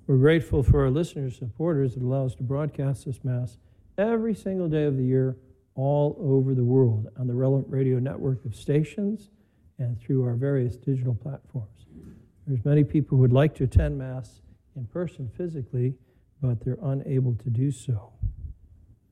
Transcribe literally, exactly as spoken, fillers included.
We're grateful for our listeners and supporters that allow us to broadcast this Mass every single day of the year all over the world on the Relevant Radio network of stations and through our various digital platforms. There's many people who would like to attend Mass in person physically, but they're unable to do so.